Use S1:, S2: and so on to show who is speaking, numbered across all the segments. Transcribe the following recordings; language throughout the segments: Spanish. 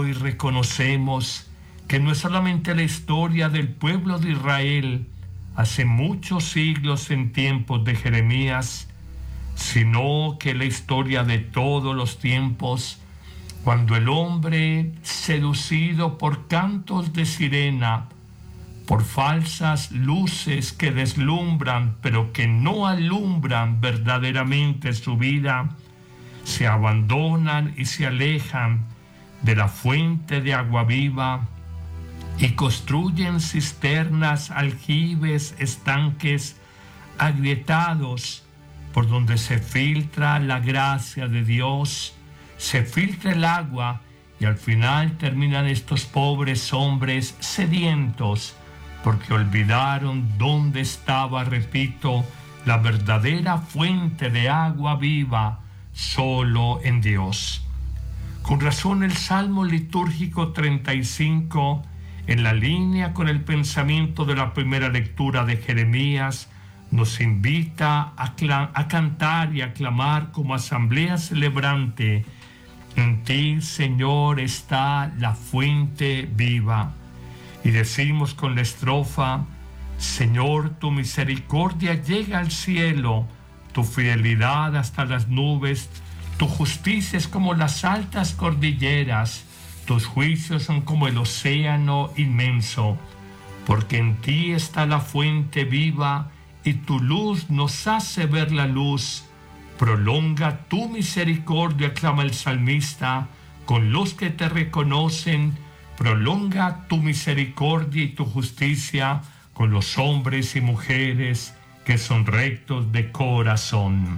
S1: hoy reconocemos que no es solamente la historia del pueblo de Israel hace muchos siglos en tiempos de Jeremías, sino que la historia de todos los tiempos, cuando el hombre, seducido por cantos de sirena, por falsas luces que deslumbran pero que no alumbran verdaderamente su vida, se abandonan y se alejan de la fuente de agua viva y construyen cisternas, aljibes, estanques agrietados por donde se filtra la gracia de Dios, se filtra el agua y al final terminan estos pobres hombres sedientos porque olvidaron dónde estaba, repito, la verdadera fuente de agua viva, solo en Dios. Con razón el Salmo litúrgico 35, en la línea con el pensamiento de la primera lectura de Jeremías, nos invita a cantar y a clamar como asamblea celebrante: en ti, Señor, está la fuente viva. Y decimos con la estrofa: Señor, tu misericordia llega al cielo, tu fidelidad hasta las nubes, tu justicia es como las altas cordilleras, tus juicios son como el océano inmenso, porque en ti está la fuente viva y tu luz nos hace ver la luz. Prolonga tu misericordia, clama el salmista, con los que te reconocen. Prolonga tu misericordia y tu justicia con los hombres y mujeres que son rectos de corazón.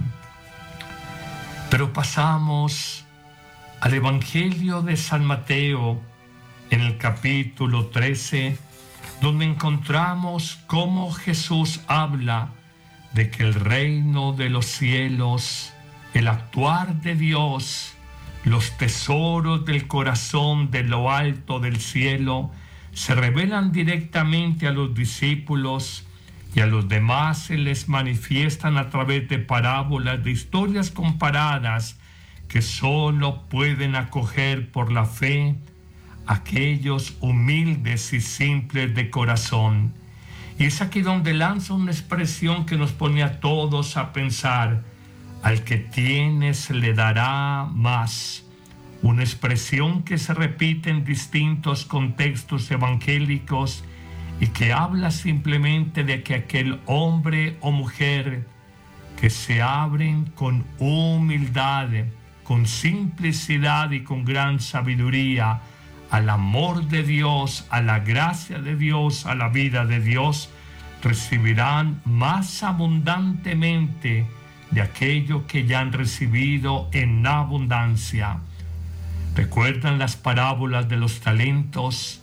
S1: Pero pasamos al Evangelio de San Mateo, en el capítulo 13, donde encontramos cómo Jesús habla de que el reino de los cielos, el actuar de Dios, los tesoros del corazón de lo alto del cielo, se revelan directamente a los discípulos y a los demás se les manifiestan a través de parábolas, de historias comparadas que solo pueden acoger por la fe aquellos humildes y simples de corazón. Y es aquí donde lanza una expresión que nos pone a todos a pensar: al que tiene se le dará más. Una expresión que se repite en distintos contextos evangélicos y que habla simplemente de que aquel hombre o mujer que se abren con humildad, con simplicidad y con gran sabiduría al amor de Dios, a la gracia de Dios, a la vida de Dios, recibirán más abundantemente de aquello que ya han recibido en abundancia. ¿Recuerdan las parábolas de los talentos?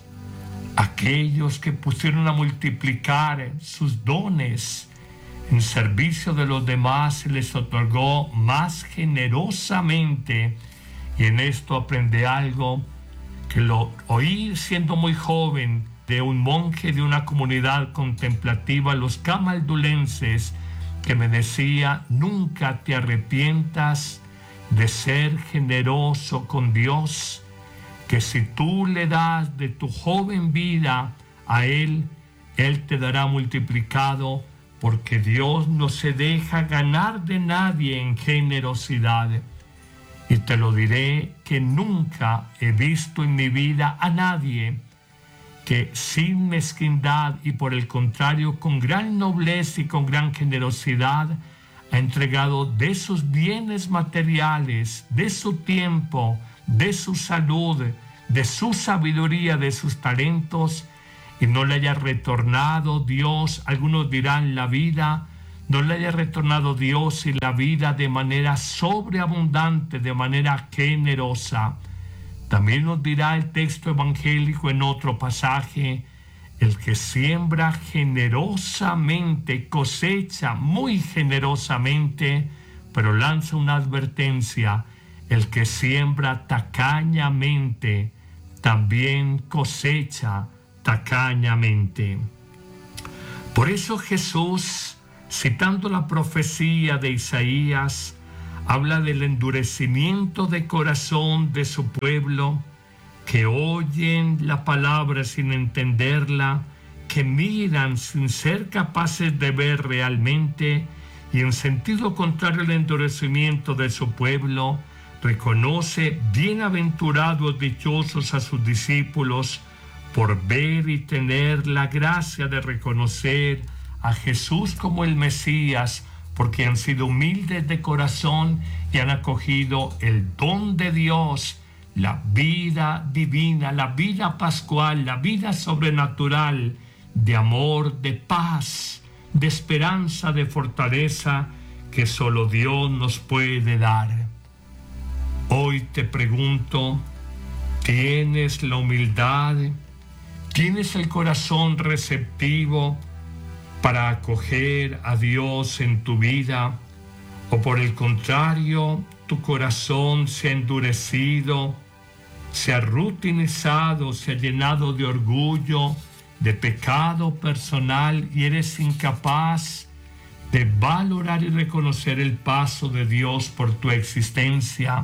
S1: Aquellos que pusieron a multiplicar sus dones en servicio de los demás se les otorgó más generosamente. Y en esto aprendí algo que lo oí siendo muy joven de un monje de una comunidad contemplativa, los camaldulenses, que me decía: nunca te arrepientas de ser generoso con Dios, que si tú le das de tu joven vida a Él, Él te dará multiplicado, porque Dios no se deja ganar de nadie en generosidad. Y te lo diré que nunca he visto en mi vida a nadie que sin mezquindad y por el contrario con gran nobleza y con gran generosidad ha entregado de sus bienes materiales, de su tiempo, de su salud, de su sabiduría, de sus talentos, y no le haya retornado Dios, algunos dirán la vida, no le haya retornado Dios y la vida de manera sobreabundante, de manera generosa. También nos dirá el texto evangélico en otro pasaje: el que siembra generosamente cosecha muy generosamente, pero lanza una advertencia: el que siembra tacañamente también cosecha tacañamente. Por eso Jesús, citando la profecía de Isaías, habla del endurecimiento de corazón de su pueblo, que oyen la palabra sin entenderla, que miran sin ser capaces de ver realmente, y en sentido contrario al endurecimiento de su pueblo, reconoce bienaventurados, dichosos a sus discípulos por ver y tener la gracia de reconocer a Jesús como el Mesías, porque han sido humildes de corazón y han acogido el don de Dios, la vida divina, la vida pascual, la vida sobrenatural, de amor, de paz, de esperanza, de fortaleza, que solo Dios nos puede dar. Hoy te pregunto, ¿tienes la humildad? ¿Tienes el corazón receptivo para acoger a Dios en tu vida? ¿O por el contrario, tu corazón se ha endurecido, se ha rutinizado, se ha llenado de orgullo, de pecado personal, y eres incapaz de valorar y reconocer el paso de Dios por tu existencia?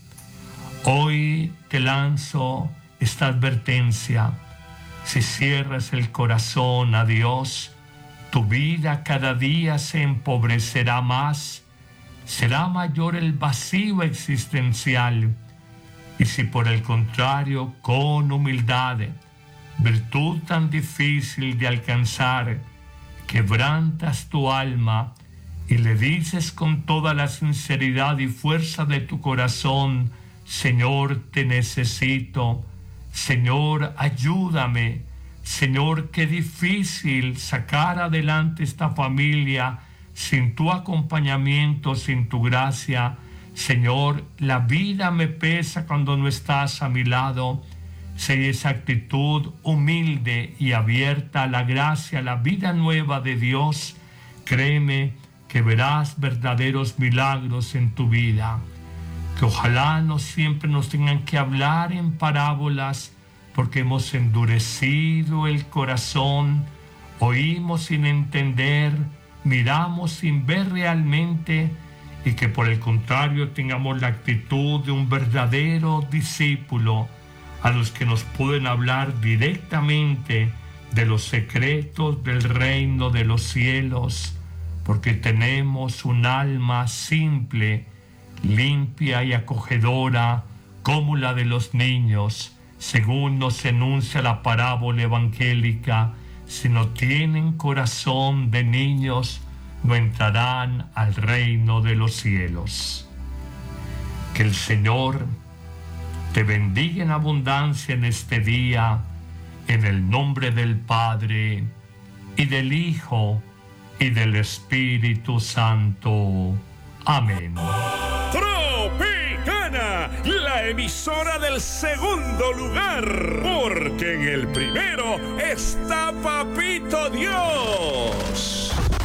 S1: Hoy te lanzo esta advertencia. Si cierras el corazón a Dios, tu vida cada día se empobrecerá más, será mayor el vacío existencial. Y si por el contrario, con humildad, virtud tan difícil de alcanzar, quebrantas tu alma y le dices con toda la sinceridad y fuerza de tu corazón: Señor, te necesito, Señor, ayúdame, Señor, qué difícil sacar adelante esta familia sin tu acompañamiento, sin tu gracia. Señor, la vida me pesa cuando no estás a mi lado. Si esa actitud humilde y abierta a la gracia, a la vida nueva de Dios, créeme que verás verdaderos milagros en tu vida. Que ojalá no siempre nos tengan que hablar en parábolas, porque hemos endurecido el corazón, oímos sin entender, miramos sin ver realmente, y que por el contrario tengamos la actitud de un verdadero discípulo, a los que nos pueden hablar directamente de los secretos del reino de los cielos, porque tenemos un alma simple, limpia y acogedora como la de los niños, según nos enuncia la parábola evangélica. Si no tienen corazón de niños, no entrarán al reino de los cielos. Que el Señor te bendiga en abundancia en este día, en el nombre del Padre, y del Hijo, y del Espíritu Santo. Amén.
S2: Tropicana, la emisora del segundo lugar, porque en el primero está Papito Dios.